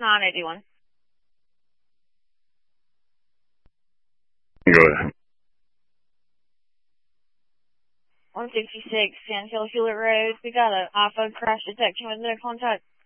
981. Go ahead. 166 Sand Hill Hewlett Road. We got an iPhone crash detection with no contact.